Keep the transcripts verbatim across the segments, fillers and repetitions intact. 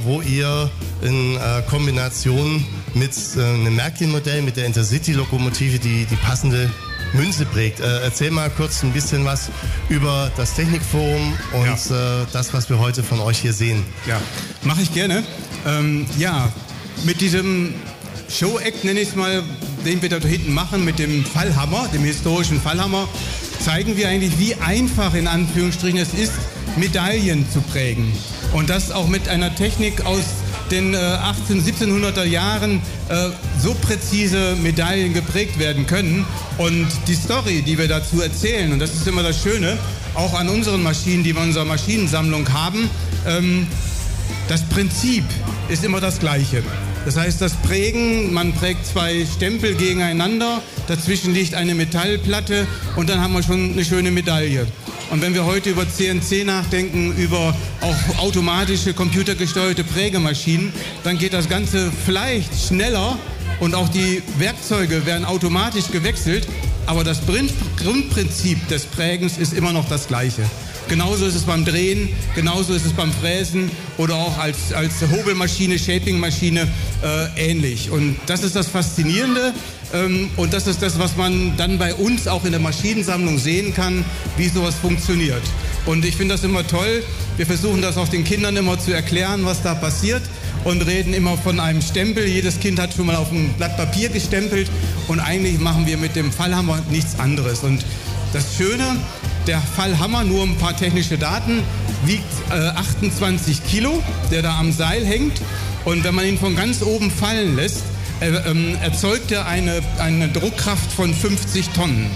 wo ihr in äh, Kombination mit äh, einem Märklin-Modell, mit der Intercity-Lokomotive die, die passende Münze prägt. Äh, erzähl mal kurz ein bisschen was über das Technikforum und ja. äh, das, was wir heute von euch hier sehen. Ja, mache ich gerne. Ähm, ja, mit diesem Show-Act, nenne ich es mal, den wir da hinten machen, mit dem Fallhammer, dem historischen Fallhammer, zeigen wir eigentlich, wie einfach in Anführungsstrichen es ist, Medaillen zu prägen. Und das auch mit einer Technik aus den äh, achtzehnhundert-, siebzehnhunderter Jahren äh, so präzise Medaillen geprägt werden können. Und die Story, die wir dazu erzählen, und das ist immer das Schöne, auch an unseren Maschinen, die wir in unserer Maschinensammlung haben, ähm, das Prinzip ist immer das Gleiche. Das heißt, das Prägen, man prägt zwei Stempel gegeneinander, dazwischen liegt eine Metallplatte und dann haben wir schon eine schöne Medaille. Und wenn wir heute über C N C nachdenken, über auch automatische, computergesteuerte Prägemaschinen, dann geht das Ganze vielleicht schneller und auch die Werkzeuge werden automatisch gewechselt, aber das Grundprinzip des Prägens ist immer noch das gleiche. Genauso ist es beim Drehen, genauso ist es beim Fräsen oder auch als, als Hobelmaschine, Shapingmaschine äh, ähnlich. Und das ist das Faszinierende ähm, und das ist das, was man dann bei uns auch in der Maschinensammlung sehen kann, wie sowas funktioniert. Und ich finde das immer toll. Wir versuchen das auch den Kindern immer zu erklären, was da passiert und reden immer von einem Stempel. Jedes Kind hat schon mal auf ein Blatt Papier gestempelt und eigentlich machen wir mit dem Fallhammer nichts anderes. Und das Schöne, der Fallhammer, nur ein paar technische Daten, wiegt äh, achtundzwanzig Kilo, der da am Seil hängt. Und wenn man ihn von ganz oben fallen lässt, äh, ähm, erzeugt er eine, eine Druckkraft von fünfzig Tonnen.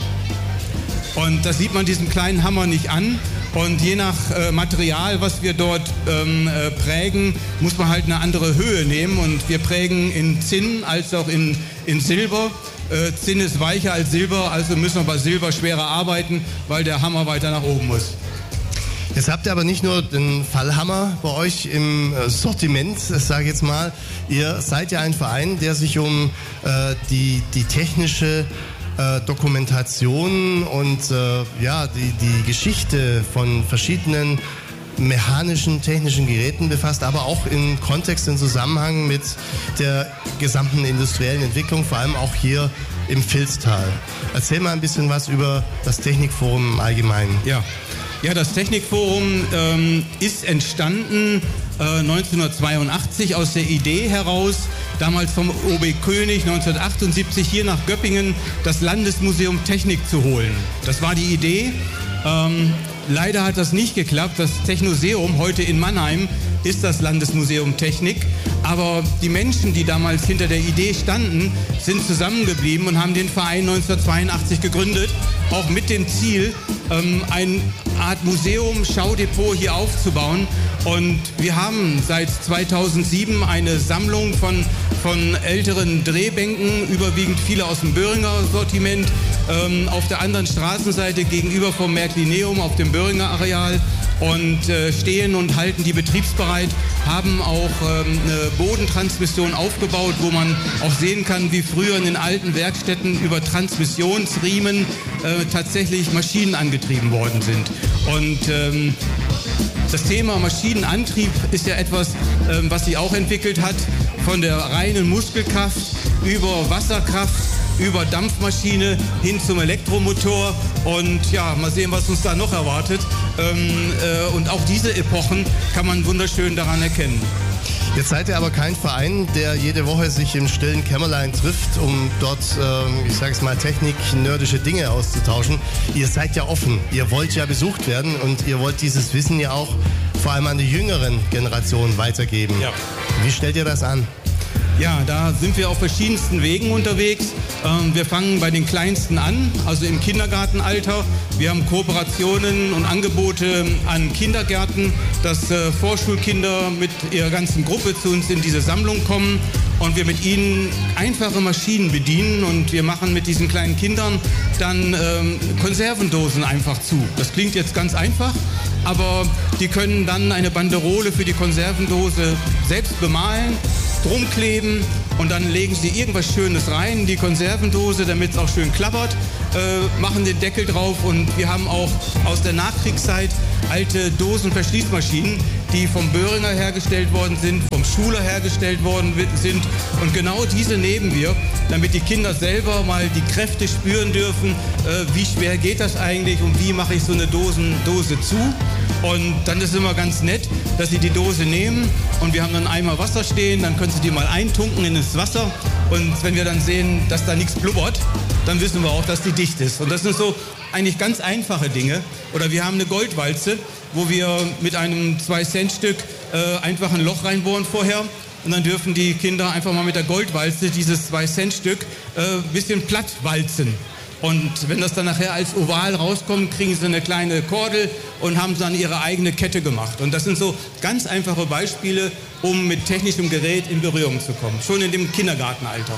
Und das sieht man diesem kleinen Hammer nicht an. Und je nach äh, Material, was wir dort ähm, äh, prägen, muss man halt eine andere Höhe nehmen. Und wir prägen in Zinn als auch in, in Silber. Äh, Zinn ist weicher als Silber, also müssen wir bei Silber schwerer arbeiten, weil der Hammer weiter nach oben muss. Jetzt habt ihr aber nicht nur den Fallhammer bei euch im Sortiment, sage ich jetzt mal. Ihr seid ja ein Verein, der sich um äh, die, die technische äh, Dokumentation und äh, ja, die, die Geschichte von verschiedenen mechanischen, technischen Geräten befasst, aber auch im Kontext, im Zusammenhang mit der gesamten industriellen Entwicklung, vor allem auch hier im Vilstal. Erzähl mal ein bisschen was über das Technikforum im Allgemeinen. Ja, ja das Technikforum ähm, ist entstanden äh, neunzehnhundertzweiundachtzig aus der Idee heraus, damals vom O B König neunzehnhundertachtundsiebzig hier nach Göppingen das Landesmuseum Technik zu holen. Das war die Idee. Ähm, Leider hat das nicht geklappt. Das Technoseum heute in Mannheim ist das Landesmuseum Technik. Aber die Menschen, die damals hinter der Idee standen, sind zusammengeblieben und haben den Verein neunzehnhundertzweiundachtzig gegründet. Auch mit dem Ziel, ähm, eine Art Museum, Schaudepot hier aufzubauen. Und wir haben seit zweitausendsieben eine Sammlung von, von älteren Drehbänken, überwiegend viele aus dem Böhringer Sortiment. Ähm, auf der anderen Straßenseite gegenüber vom Märklineum auf dem Böhringer Areal und äh, stehen und halten die betriebsbereit, haben auch ähm, eine Bodentransmission aufgebaut, wo man auch sehen kann, wie früher in den alten Werkstätten über Transmissionsriemen äh, tatsächlich Maschinen angetrieben worden sind. Und ähm, das Thema Maschinenantrieb ist ja etwas, ähm, was sich auch entwickelt hat, von der reinen Muskelkraft über Wasserkraft, über Dampfmaschine hin zum Elektromotor und ja, mal sehen, was uns da noch erwartet. Ähm, äh, und auch diese Epochen kann man wunderschön daran erkennen. Jetzt seid ihr aber kein Verein, der jede Woche sich im stillen Kämmerlein trifft, um dort, ähm, ich sage es mal, technik-nerdische Dinge auszutauschen. Ihr seid ja offen, ihr wollt ja besucht werden und ihr wollt dieses Wissen ja auch vor allem an die jüngeren Generationen weitergeben. Ja. Wie stellt ihr das an? Ja, da sind wir auf verschiedensten Wegen unterwegs. Ähm, wir fangen bei den Kleinsten an, also im Kindergartenalter. Wir haben Kooperationen und Angebote an Kindergärten, dass äh, Vorschulkinder mit ihrer ganzen Gruppe zu uns in diese Sammlung kommen und wir mit ihnen einfache Maschinen bedienen und wir machen mit diesen kleinen Kindern dann ähm, Konservendosen einfach zu. Das klingt jetzt ganz einfach, aber die können dann eine Banderole für die Konservendose selbst bemalen, drum kleben und dann legen sie irgendwas Schönes rein in die Konservendose, damit es auch schön klappert, äh, machen den Deckel drauf und wir haben auch aus der Nachkriegszeit alte Dosenverschließmaschinen, die vom Böhringer hergestellt worden sind, vom Schuler hergestellt worden sind. Und genau diese nehmen wir, damit die Kinder selber mal die Kräfte spüren dürfen, äh, wie schwer geht das eigentlich und wie mache ich so eine Dosen, Dose zu. Und dann ist es immer ganz nett, dass sie die Dose nehmen und wir haben dann einen Eimer Wasser stehen, dann können sie die mal eintunken in das Wasser und wenn wir dann sehen, dass da nichts blubbert, dann wissen wir auch, dass die dicht ist. Und das sind so eigentlich ganz einfache Dinge. Oder wir haben eine Goldwalze, wo wir mit einem zwei Cent Stück äh, einfach ein Loch reinbohren vorher und dann dürfen die Kinder einfach mal mit der Goldwalze dieses zwei Cent Stück ein äh, bisschen platt walzen. Und wenn das dann nachher als Oval rauskommt, kriegen sie eine kleine Kordel und haben dann ihre eigene Kette gemacht. Und das sind so ganz einfache Beispiele, um mit technischem Gerät in Berührung zu kommen, schon in dem Kindergartenalter.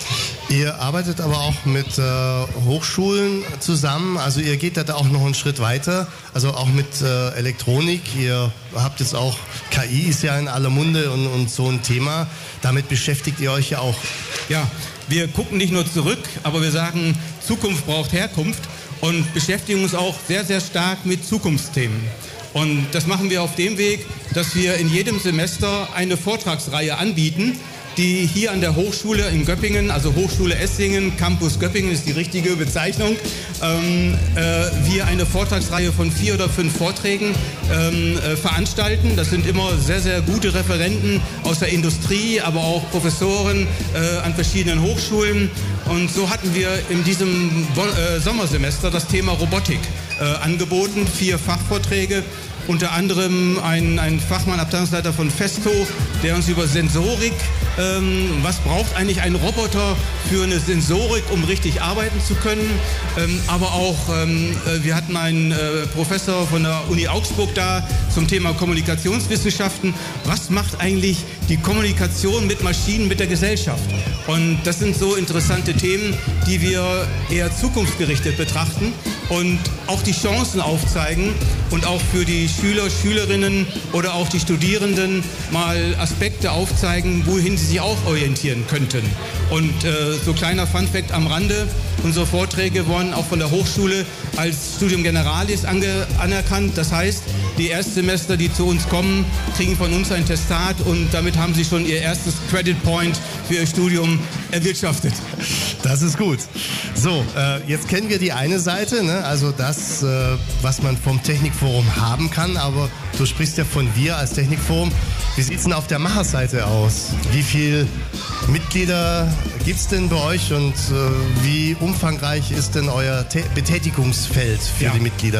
Ihr arbeitet aber auch mit äh, Hochschulen zusammen, also ihr geht da auch noch einen Schritt weiter, also auch mit äh, Elektronik. Ihr habt jetzt auch, K I ist ja in aller Munde und, und so ein Thema, damit beschäftigt ihr euch ja auch. Ja, wir gucken nicht nur zurück, aber wir sagen, Zukunft braucht Herkunft und beschäftigen uns auch sehr, sehr stark mit Zukunftsthemen. Und das machen wir auf dem Weg, dass wir in jedem Semester eine Vortragsreihe anbieten, die hier an der Hochschule in Göppingen, also Hochschule Essingen, Campus Göppingen ist die richtige Bezeichnung, ähm, äh, wir eine Vortragsreihe von vier oder fünf Vorträgen ähm, äh, veranstalten. Das sind immer sehr, sehr gute Referenten aus der Industrie, aber auch Professoren äh, an verschiedenen Hochschulen. Und so hatten wir in diesem äh, Sommersemester das Thema Robotik äh, angeboten, vier Fachvorträge. Unter anderem ein, ein Fachmann, Abteilungsleiter von Festo, der uns über Sensorik, ähm, was braucht eigentlich ein Roboter für eine Sensorik, um richtig arbeiten zu können. Ähm, aber auch, ähm, wir hatten einen äh, Professor von der Uni Augsburg da zum Thema Kommunikationswissenschaften. Was macht eigentlich die Kommunikation mit Maschinen, mit der Gesellschaft? Und das sind so interessante Themen, die wir eher zukunftsgerichtet betrachten und auch die Chancen aufzeigen und auch für die Schüler, Schülerinnen oder auch die Studierenden mal Aspekte aufzeigen, wohin sie sich auch orientieren könnten. Und äh, so kleiner Funfact am Rande, unsere Vorträge wurden auch von der Hochschule als Studium Generalis ange anerkannt. Das heißt, die Erstsemester, die zu uns kommen, kriegen von uns ein Testat und damit haben sie schon ihr erstes Credit Point für ihr Studium erwirtschaftet. Das ist gut. So, äh, jetzt kennen wir die eine Seite, ne? Also das, äh, was man vom Technikforum haben kann, aber du sprichst ja von wir als Technikforum. Wie sieht es denn auf der Macherseite aus? Wie viele Mitglieder gibt es denn bei euch und äh, wie umfangreich ist denn euer Tä- Betätigungsfeld für ja. die Mitglieder?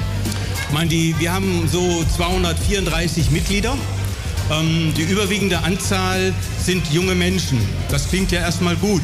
Ich meine, die, wir haben so zweihundertvierunddreißig Mitglieder. Ähm, die überwiegende Anzahl sind junge Menschen. Das klingt ja erstmal gut.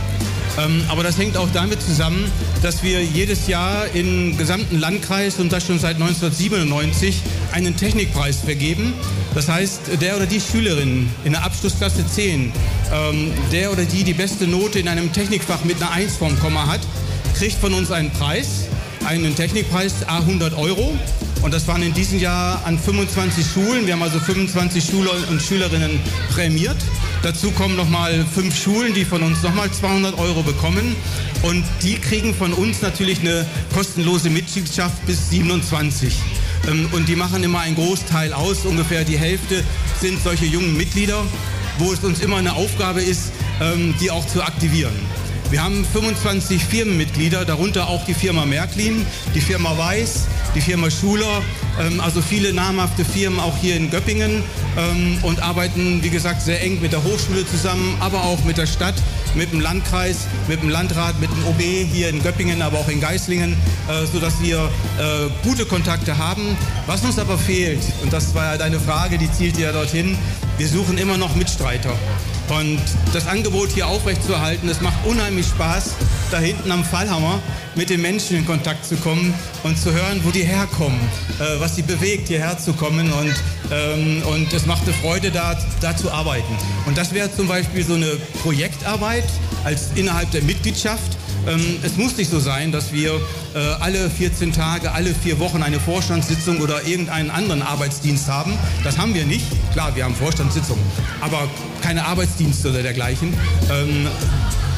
Ähm, aber das hängt auch damit zusammen, dass wir jedes Jahr im gesamten Landkreis und das schon seit neunzehnhundertsiebenundneunzig einen Technikpreis vergeben. Das heißt, der oder die Schülerin in der Abschlussklasse zehn, ähm, der oder die die beste Note in einem Technikfach mit einer eins vorm Komma hat, kriegt von uns einen Preis, einen Technikpreis, à hundert Euro. Und das waren in diesem Jahr an fünfundzwanzig Schulen. Wir haben also fünfundzwanzig Schüler und Schülerinnen prämiert. Dazu kommen nochmal fünf Schulen, die von uns nochmal zweihundert Euro bekommen. Und die kriegen von uns natürlich eine kostenlose Mitgliedschaft bis siebenundzwanzig. Und die machen immer einen Großteil aus. Ungefähr die Hälfte sind solche jungen Mitglieder, wo es uns immer eine Aufgabe ist, die auch zu aktivieren. Wir haben fünfundzwanzig Firmenmitglieder, darunter auch die Firma Märklin, die Firma Weiß, die Firma Schuler, ähm, also viele namhafte Firmen auch hier in Göppingen ähm, und arbeiten, wie gesagt, sehr eng mit der Hochschule zusammen, aber auch mit der Stadt, mit dem Landkreis, mit dem Landrat, mit dem O B hier in Göppingen, aber auch in Geislingen, äh, sodass wir äh, gute Kontakte haben. Was uns aber fehlt, und das war ja deine Frage, die zielte ja dorthin, wir suchen immer noch Mitstreiter. Und das Angebot hier aufrechtzuerhalten, es macht unheimlich Spaß, da hinten am Fallhammer mit den Menschen in Kontakt zu kommen und zu hören, wo die herkommen, äh, was sie bewegt, hierher zu kommen. Und, ähm, und es macht eine Freude, da, da zu arbeiten. Und das wäre zum Beispiel so eine Projektarbeit als innerhalb der Mitgliedschaft. Ähm, es muss nicht so sein, dass wir äh, alle vierzehn Tage, alle vier Wochen eine Vorstandssitzung oder irgendeinen anderen Arbeitsdienst haben. Das haben wir nicht. Klar, wir haben Vorstandssitzungen, aber keine Arbeitsdienste oder dergleichen. Ähm,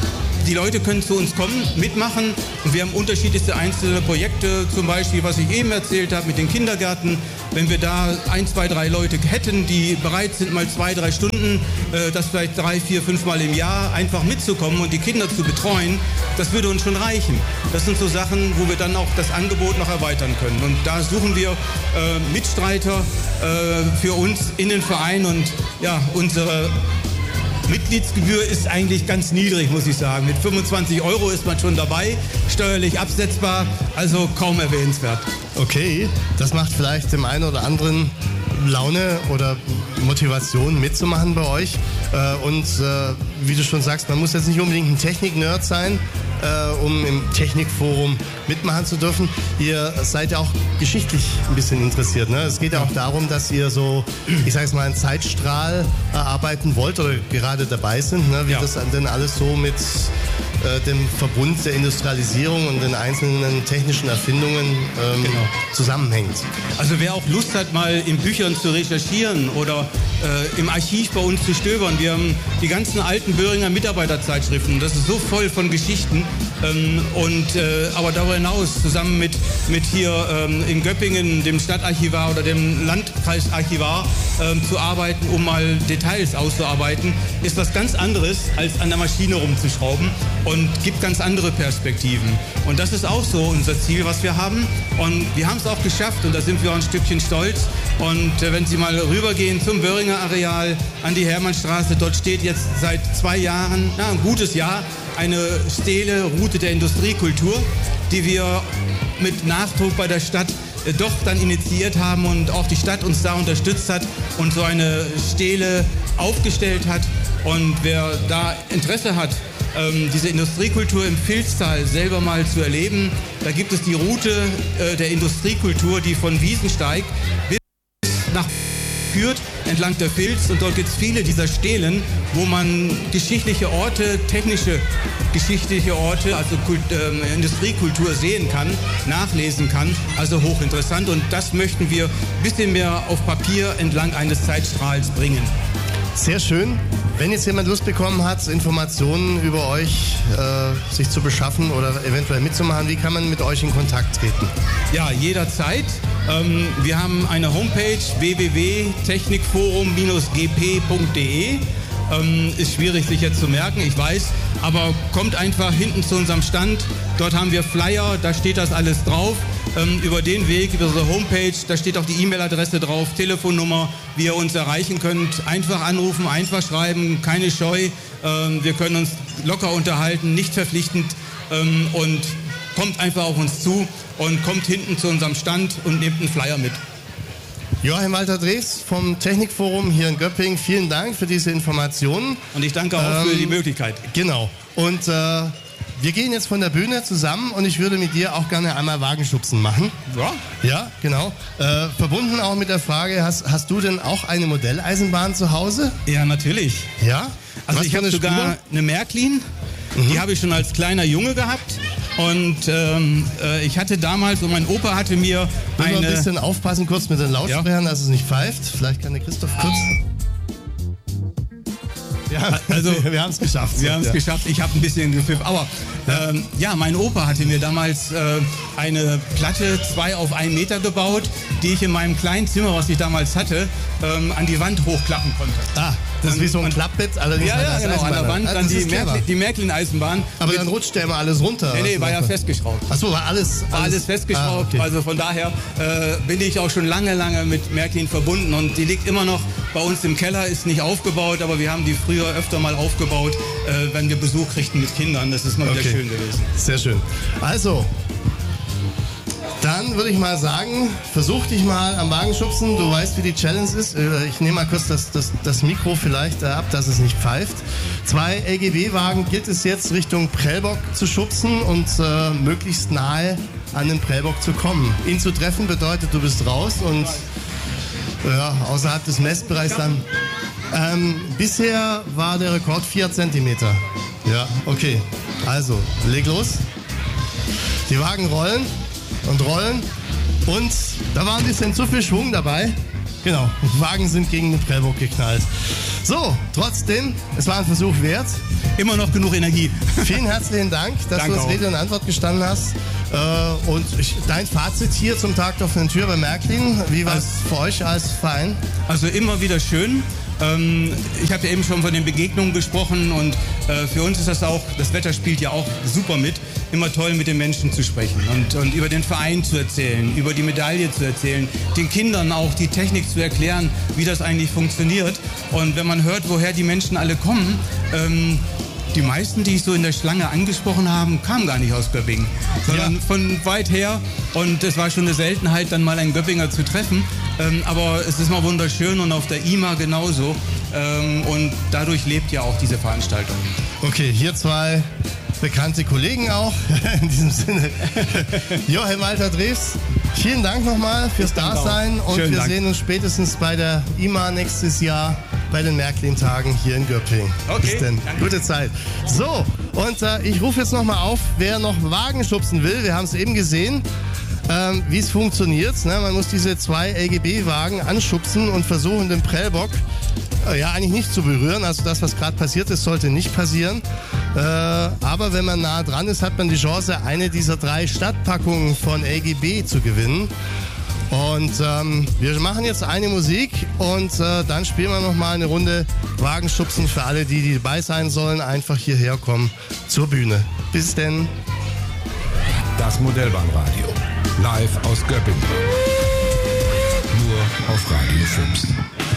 die Leute können zu uns kommen, mitmachen und wir haben unterschiedlichste einzelne Projekte, zum Beispiel, was ich eben erzählt habe mit den Kindergärten. Wenn wir da ein, zwei, drei Leute hätten, die bereit sind, mal zwei, drei Stunden, äh, das vielleicht drei, vier, fünf Mal im Jahr einfach mitzukommen und die Kinder zu betreuen, das würde uns schon reichen. Das sind so Sachen, wo wir dann auch das Angebot noch erweitern können. Und da suchen wir äh, Mitstreiter äh, für uns in den Verein und ja, unsere Mitgliedsgebühr ist eigentlich ganz niedrig, muss ich sagen. Mit fünfundzwanzig Euro ist man schon dabei, steuerlich absetzbar, also kaum erwähnenswert. Okay, das macht vielleicht dem einen oder anderen Laune oder Motivation mitzumachen bei euch. Und äh, wie du schon sagst, man muss jetzt nicht unbedingt ein Technik-Nerd sein, äh, um im Technikforum mitmachen zu dürfen. Ihr seid ja auch geschichtlich ein bisschen interessiert. Ne? Es geht ja auch darum, dass ihr so, ich sage es mal, einen Zeitstrahl erarbeiten wollt oder gerade dabei sind, ne? Wie ja. das denn alles so mit äh, dem Verbund der Industrialisierung und den einzelnen technischen Erfindungen ähm, genau. zusammenhängt. Also wer auch Lust hat, mal in Büchern zu recherchieren oder äh, im Archiv bei uns zu stöbern, wir haben die ganzen alten Böhringer Mitarbeiterzeitschriften, das ist so voll von Geschichten. Ähm, und, äh, aber darüber hinaus, zusammen mit, mit hier ähm, in Göppingen, dem Stadtarchivar oder dem Landkreisarchivar ähm, zu arbeiten, um mal Details auszuarbeiten, ist was ganz anderes, als an der Maschine rumzuschrauben und gibt ganz andere Perspektiven. Und das ist auch so unser Ziel, was wir haben. Und wir haben es auch geschafft und da sind wir auch ein Stückchen stolz. Und äh, wenn Sie mal rübergehen zum Böhringer Areal an die Hermannstraße, dort steht jetzt seit zwei Jahren, na, ein gutes Jahr, eine Stele Route der Industriekultur, die wir mit Nachdruck bei der Stadt äh, doch dann initiiert haben und auch die Stadt uns da unterstützt hat und so eine Stele aufgestellt hat. Und wer da Interesse hat, ähm, diese Industriekultur im Vilstal selber mal zu erleben, da gibt es die Route äh, der Industriekultur, die von Wiesensteig bis nach führt, entlang der Vils, und dort gibt es viele dieser Stelen, wo man geschichtliche Orte, technische geschichtliche Orte, also Kult, äh, Industriekultur sehen kann, nachlesen kann, also hochinteressant, und das möchten wir ein bisschen mehr auf Papier entlang eines Zeitstrahls bringen. Sehr schön. Wenn jetzt jemand Lust bekommen hat, Informationen über euch äh, sich zu beschaffen oder eventuell mitzumachen, wie kann man mit euch in Kontakt treten? Ja, jederzeit. Ähm, wir haben eine Homepage w w w punkt technikforum Bindestrich g p punkt d e. Ähm, ist schwierig sich jetzt zu merken, ich weiß, aber kommt einfach hinten zu unserem Stand. Dort haben wir Flyer, da steht das alles drauf. Ähm, über den Weg, über unsere Homepage, da steht auch die E-Mail-Adresse drauf, Telefonnummer, wie ihr uns erreichen könnt. Einfach anrufen, einfach schreiben, keine Scheu. Ähm, wir können uns locker unterhalten, nicht verpflichtend, ähm, und kommt einfach auf uns zu und kommt hinten zu unserem Stand und nehmt einen Flyer mit. Joachim Walter-Drews vom Technikforum hier in Göppingen, vielen Dank für diese Informationen. Und ich danke auch ähm, für die Möglichkeit. Genau. Und äh, wir gehen jetzt von der Bühne zusammen und ich würde mit dir auch gerne einmal Wagenschubsen machen. Ja? Ja, genau. Äh, verbunden auch mit der Frage, hast, hast du denn auch eine Modelleisenbahn zu Hause? Ja, natürlich. Ja? Also Was ich habe sogar Spur? eine Märklin, mhm. die habe ich schon als kleiner Junge gehabt. Und ähm, äh, ich hatte damals, und mein Opa hatte mir Will eine... ein bisschen aufpassen kurz mit den Lautsprechern, ja, dass es nicht pfeift. Vielleicht kann der Christoph kurz... Ja, also wir haben es geschafft. Wir haben es ja. geschafft. Ich habe ein bisschen gepfiffen. Aber ja. Ähm, ja, mein Opa hatte mir damals äh, eine Platte zwei auf einen Meter gebaut, die ich in meinem kleinen Zimmer, was ich damals hatte, ähm, an die Wand hochklappen konnte. Ah, das ist wie so ein Klappbett, allerdings ja, ja, genau, an der Wand ah, dann die, Märklin, die Märklin-Eisenbahn. Aber dann rutscht ja immer alles runter. Nee, nee, war ja festgeschraubt. Achso, war alles, war alles, alles festgeschraubt. Ah, okay. Also von daher äh, bin ich auch schon lange, lange mit Märklin verbunden, und die liegt immer noch bei uns im Keller, ist nicht aufgebaut, aber wir haben die früher öfter mal aufgebaut, äh, wenn wir Besuch kriegten mit Kindern. Das ist mal wieder okay. schön gewesen. Sehr schön. Also, dann würde ich mal sagen, versuch dich mal am Wagenschubsen. Du weißt, wie die Challenge ist. Ich nehme mal kurz das, das, das Mikro vielleicht ab, dass es nicht pfeift. Zwei L G B-Wagen gilt es jetzt Richtung Prellbock zu schubsen und äh, möglichst nahe an den Prellbock zu kommen. Ihn zu treffen bedeutet, du bist raus und ja, außerhalb des Messbereichs dann. Ähm, bisher war der Rekord vier Zentimeter. Ja, okay. Also, leg los. Die Wagen rollen und rollen, und da war ein bisschen zu viel Schwung dabei. Genau, die Wagen sind gegen den Prellbock geknallt. So, trotzdem, es war ein Versuch wert. Immer noch genug Energie. Vielen herzlichen Dank, dass Danke du uns auch. Rede und Antwort gestanden hast. Äh, und ich, dein Fazit hier zum Tag der offenen Tür bei Märklin, wie war es für euch als Verein? Also immer wieder schön. Ähm, ich habe ja eben schon von den Begegnungen gesprochen und äh, für uns ist das auch, das Wetter spielt ja auch super mit, immer toll mit den Menschen zu sprechen und, und über den Verein zu erzählen, über die Medaille zu erzählen, den Kindern auch die Technik zu erklären, wie das eigentlich funktioniert. Und wenn man hört, woher die Menschen alle kommen, ähm, die meisten, die ich so in der Schlange angesprochen habe, kamen gar nicht aus Göppingen, sondern Ja. von weit her. Und es war schon eine Seltenheit, dann mal einen Göppinger zu treffen. Ähm, aber es ist mal wunderschön und auf der I M A genauso. Ähm, und dadurch lebt ja auch diese Veranstaltung. Okay, hier zwei bekannte Kollegen auch. In diesem Sinne, Joachim Walter-Drews, vielen Dank nochmal fürs Danke auch. Dasein und Schönen wir Dank. sehen uns spätestens bei der I M A nächstes Jahr bei den Märklin-Tagen hier in Göppingen. Okay, Bis denn. danke. Gute Zeit. So, und äh, ich rufe jetzt nochmal auf, wer noch Wagen schubsen will. Wir haben es eben gesehen, ähm, wie es funktioniert. Ne? Man muss diese zwei L G B-Wagen anschubsen und versuchen, den Prellbock äh, ja eigentlich nicht zu berühren. Also das, was gerade passiert ist, sollte nicht passieren. Äh, aber wenn man nah dran ist, hat man die Chance, eine dieser drei Stadtpackungen von L G B zu gewinnen. Und ähm, wir machen jetzt eine Musik und äh, dann spielen wir noch mal eine Runde Wagenschubsen für alle, die, die dabei sein sollen. Einfach hierher kommen zur Bühne. Bis denn. Das Modellbahnradio. Live aus Göppingen. Nur auf Radio Fuchs.